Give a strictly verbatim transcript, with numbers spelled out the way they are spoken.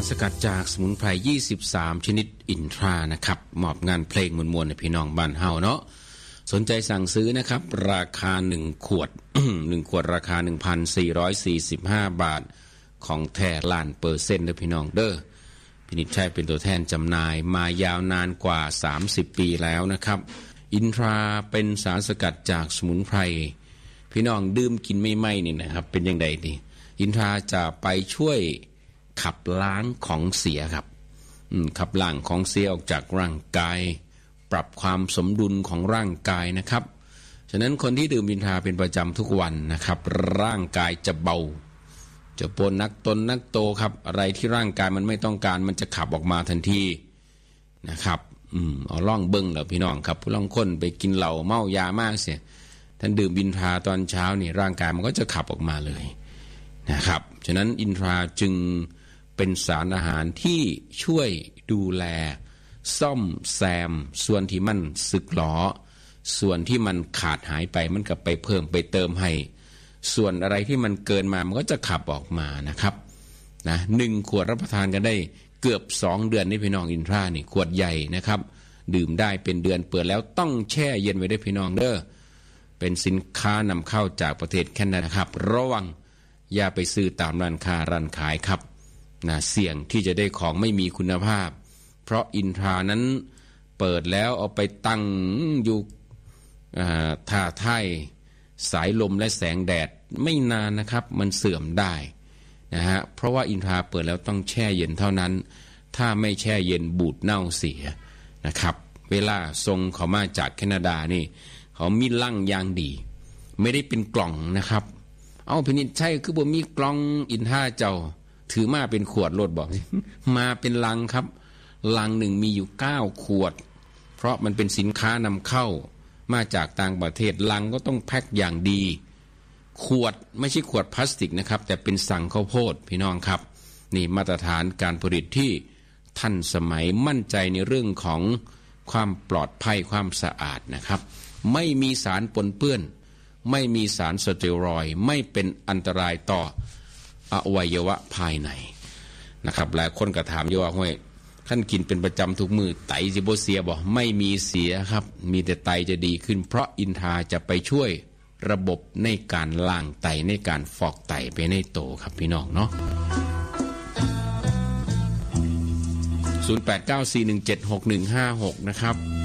ารสกัดจากสมุนไพรยี่สิบสามชนิดอินทรานะครับมอบงานเพลงมวลๆให้พี่น้องบ้านเฮาเนาะสนใจสั่งซื้อนะครับราคาหนึ่งขวด หนึ่งขวดราคา หนึ่งพันสี่ร้อยสี่สิบห้า บาทของแท้ล้านเปอร์เซ็นต์เด้อพี่น้องเด้อพินิจชัยเป็นตัวแทนจำหน่ายมายาวนานกว่าสามสิบปีแล้วนะครับอินทราเป็นสารสกัดจากสมุนไพรพี่น้องดื่มกินไม่ไหม้นี่นะครับเป็นยังไงดีอินทราจะไปช่วยขับล้างของเสียครับขับล้างของเสียออกจากร่างกายปรับความสมดุลของร่างกายนะครับฉะนั้นคนที่ดื่มอินทราเป็นประจำทุกวันนะครับร่างกายจะเบาจะปนนักตนนักโตครับอะไรที่ร่างกายมันไม่ต้องการมันจะขับออกมาทันทีนะครับอืมเอาล่องเบิ้งเหรอพี่น้องครับผู้ล่องคนไปกินเหล้าเมายามากเสียท่านดื่มอินทราตอนเช้านี่ร่างกายมันก็จะขับออกมาเลยนะครับฉะนั้นอินทราจึงเป็นสารอาหารที่ช่วยดูแลซ่อมแซมส่วนที่มันสึกหรอส่วนที่มันขาดหายไปมันก็ไปเพิ่มไปเติมให้ส่วนอะไรที่มันเกินมามันก็จะขับออกมานะครับนะหนึ่งขวดรับประทานกันได้เกือบสองเดือนนี่พี่น้องอินทรานี่ขวดใหญ่นะครับดื่มได้เป็นเดือนเปิดแล้วต้องแช่เย็นไว้ด้วยพี่น้องเด้อเป็นสินค้านำเข้าจากประเทศแคนาดาครับระวังอย่าไปซื้อตามร้านค้าร้านขายครับนะเสี่ยงที่จะได้ของไม่มีคุณภาพเพราะอินทรานั้นเปิดแล้วเอาไปตั้งอยู่ท่าไถ่สายลมและแสงแดดไม่นานนะครับมันเสื่อมได้นะฮะเพราะว่าอินทราเปิดแล้วต้องแช่เย็นเท่านั้นถ้าไม่แช่เย็นบูดเน่าเสียนะครับเวลาส่งเขามาจากแคนาดานี่เขามีลั่งยางดีไม่ได้เป็นกล่องนะครับเอาพินิจใช่คือบ่มีกล่องอินทราเจ้าถือมาเป็นขวดโลดบอกมาเป็นลังครับลังหนึ่งมีอยู่เก้าขวดเพราะมันเป็นสินค้านำเข้ามาจากต่างประเทศลังก็ต้องแพ็คอย่างดีขวดไม่ใช่ขวดพลาสติกนะครับแต่เป็นสังข้าวโพดพี่น้องครับนี่มาตรฐานการผลิตที่ทันสมัยมั่นใจในเรื่องของความปลอดภัยความสะอาดนะครับไม่มีสารปนเปื้อนไม่มีสารสเตียรอยด์ไม่เป็นอันตรายต่ออวัยวะภายในนะครับหลายคนก็ถามอยู่ว่าห้วยท่านกินเป็นประจำทุกมือไตสิบ่เสียบ่ไม่มีเสียครับมีแต่ไตจะดีขึ้นเพราะอินทราจะไปช่วยระบบในการล้างไตในการฟอกไตไปในโตครับพี่น้องเนาะศูนย์ แปด เก้า สี่ หนึ่ง เจ็ด หก หนึ่ง ห้า หกนะครับ